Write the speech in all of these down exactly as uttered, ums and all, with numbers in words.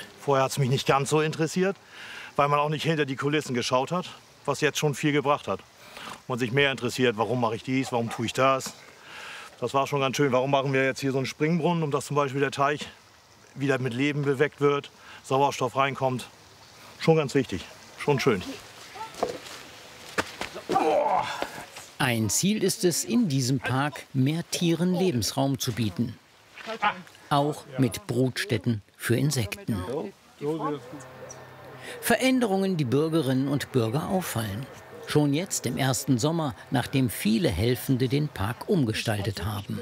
Vorher hat es mich nicht ganz so interessiert, weil man auch nicht hinter die Kulissen geschaut hat, was jetzt schon viel gebracht hat. Man sich mehr interessiert, warum mache ich dies, warum tue ich das. Das war schon ganz schön. Warum machen wir jetzt hier so einen Springbrunnen, um dass zum Beispiel der Teich wieder mit Leben beweckt wird, Sauerstoff reinkommt. Schon ganz wichtig, schon schön. Ein Ziel ist es, in diesem Park mehr Tieren Lebensraum zu bieten. Auch mit Brutstätten für Insekten. Veränderungen, die Bürgerinnen und Bürger auffallen. Schon jetzt im ersten Sommer, nachdem viele Helfende den Park umgestaltet haben.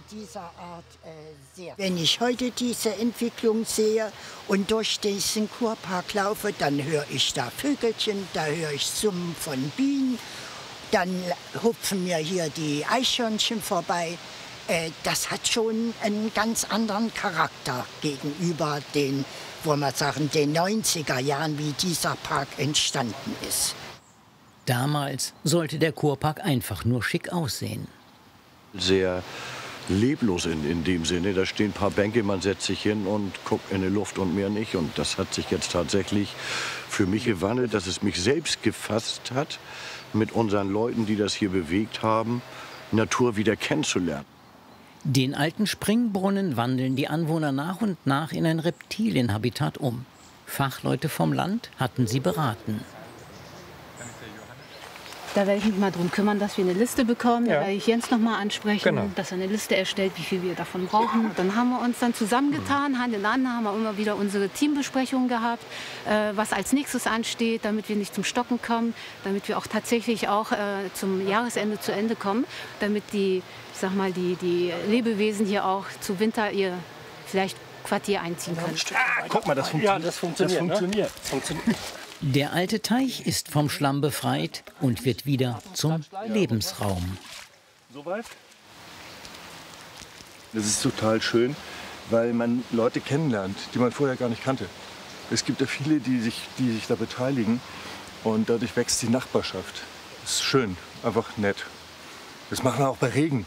Wenn ich heute diese Entwicklung sehe und durch diesen Kurpark laufe, dann höre ich da Vögelchen, da höre ich Summen von Bienen, dann hupfen mir hier die Eichhörnchen vorbei. Das hat schon einen ganz anderen Charakter gegenüber den, wollen wir sagen, den neunziger Jahren, wie dieser Park entstanden ist. Damals sollte der Kurpark einfach nur schick aussehen. Sehr leblos in, in dem Sinne. Da stehen ein paar Bänke, man setzt sich hin und guckt in die Luft und mehr nicht. Und das hat sich jetzt tatsächlich für mich gewandelt, dass es mich selbst gefasst hat, mit unseren Leuten, die das hier bewegt haben, Natur wieder kennenzulernen. Den alten Springbrunnen wandeln die Anwohner nach und nach in ein Reptilienhabitat um. Fachleute vom Land hatten sie beraten. Da werde ich mich mal darum kümmern, dass wir eine Liste bekommen. Da Ja. werde ich Jens noch mal ansprechen, Genau. dass er eine Liste erstellt, wie viel wir davon brauchen. Dann haben wir uns dann zusammengetan, Hand in Hand, haben wir immer wieder unsere Teambesprechungen gehabt, äh, was als nächstes ansteht, damit wir nicht zum Stocken kommen, damit wir auch tatsächlich auch äh, zum Jahresende zu Ende kommen, damit die, ich sag mal, die, die Lebewesen hier auch zu Winter ihr vielleicht Quartier einziehen können. Ah, guck mal, das funktioniert. Ja, das funktioniert. Das funktioniert. Ne? funktioniert. Der alte Teich ist vom Schlamm befreit und wird wieder zum Lebensraum. Soweit? Das ist total schön, weil man Leute kennenlernt, die man vorher gar nicht kannte. Es gibt ja viele, die sich, die sich da beteiligen und dadurch wächst die Nachbarschaft. Das ist schön, einfach nett. Das machen wir auch bei Regen.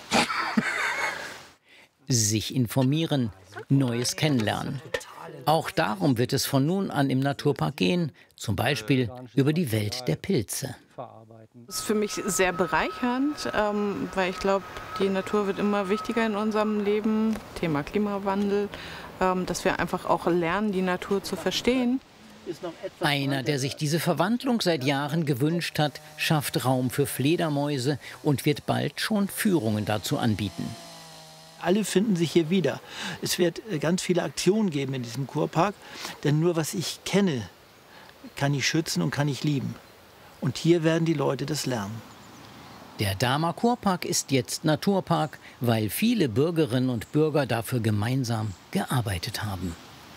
Sich informieren, Neues kennenlernen. Auch darum wird es von nun an im Naturpark gehen, zum Beispiel über die Welt der Pilze. Das ist für mich sehr bereichernd, ähm, weil ich glaube, die Natur wird immer wichtiger in unserem Leben. Thema Klimawandel, ähm, dass wir einfach auch lernen, die Natur zu verstehen. Einer, der sich diese Verwandlung seit Jahren gewünscht hat, schafft Raum für Fledermäuse und wird bald schon Führungen dazu anbieten. Alle finden sich hier wieder. Es wird ganz viele Aktionen geben in diesem Kurpark, denn nur was ich kenne, kann ich schützen und kann ich lieben. Und hier werden die Leute das lernen. Der Dahmer Kurpark ist jetzt Naturpark, weil viele Bürgerinnen und Bürger dafür gemeinsam gearbeitet haben.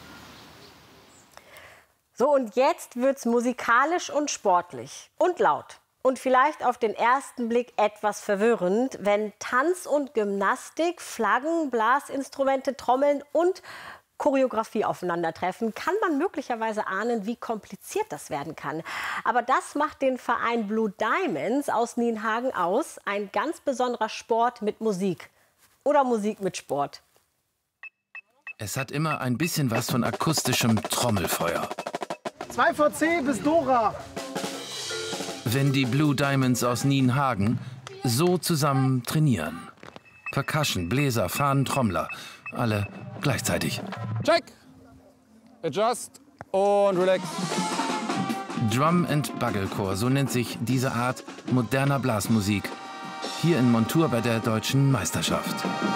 So, und jetzt wird's musikalisch und sportlich und laut. Und vielleicht auf den ersten Blick etwas verwirrend, wenn Tanz und Gymnastik, Flaggen, Blasinstrumente, Trommeln und Choreografie aufeinandertreffen, kann man möglicherweise ahnen, wie kompliziert das werden kann. Aber das macht den Verein Blue Diamonds aus Nienhagen aus. Ein ganz besonderer Sport mit Musik. Oder Musik mit Sport. Es hat immer ein bisschen was von akustischem Trommelfeuer. zwei vor zehn bis Dora. Wenn die Blue Diamonds aus Nienhagen so zusammen trainieren. Percussion, Bläser, Fahnen, Trommler. Alle gleichzeitig. Check. Adjust und relax. Drum and Bugle-Chor, so nennt sich diese Art moderner Blasmusik. Hier in Montur bei der Deutschen Meisterschaft.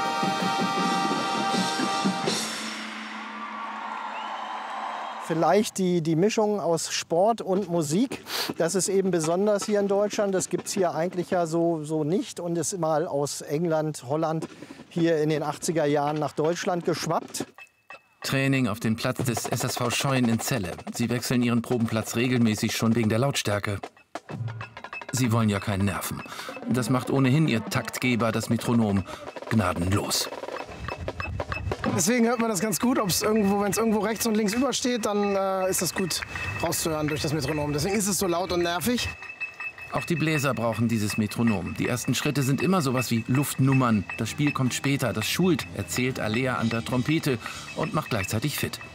Vielleicht die, die Mischung aus Sport und Musik, das ist eben besonders hier in Deutschland. Das gibt es hier eigentlich ja so, so nicht und ist mal aus England, Holland hier in den achtziger Jahren nach Deutschland geschwappt. Training auf dem Platz des S S V Scheuen in Celle. Sie wechseln ihren Probenplatz regelmäßig schon wegen der Lautstärke. Sie wollen ja keinen Nerven. Das macht ohnehin ihr Taktgeber, das Metronom, gnadenlos. Deswegen hört man das ganz gut, ob's irgendwo, wenn es irgendwo rechts und links übersteht, dann äh, ist das gut rauszuhören durch das Metronom. Deswegen ist es so laut und nervig. Auch die Bläser brauchen dieses Metronom. Die ersten Schritte sind immer sowas wie Luftnummern. Das Spiel kommt später, das schult, erzählt Alea an der Trompete und macht gleichzeitig fit.